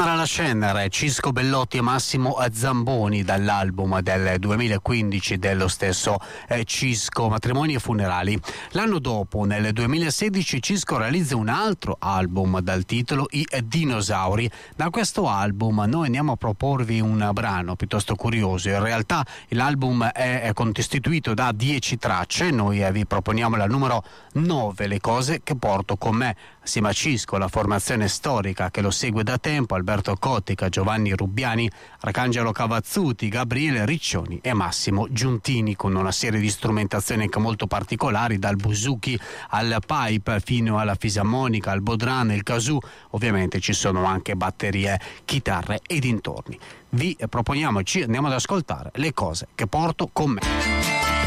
Tamara Lascenere, Cisco Bellotti e Massimo Zamboni dall'album del 2015 dello stesso Cisco, Matrimoni e Funerali. L'anno dopo, nel 2016, Cisco realizza un altro album dal titolo I Dinosauri. Da questo album noi andiamo a proporvi un brano piuttosto curioso. In realtà l'album è costituito da 10 tracce, noi vi proponiamo la numero 9, Le cose che porto con me, assieme a Cisco, la formazione storica che lo segue da tempo, Alberto Cottica, Giovanni Rubbiani, Arcangelo Cavazzuti, Gabriele Riccioni e Massimo Giuntini, con una serie di strumentazioni anche molto particolari, dal buzuki al pipe fino alla fisarmonica, al bodhrán, il kazoo. Ovviamente ci sono anche batterie, chitarre e dintorni. Vi proponiamoci, andiamo ad ascoltare Le cose che porto con me.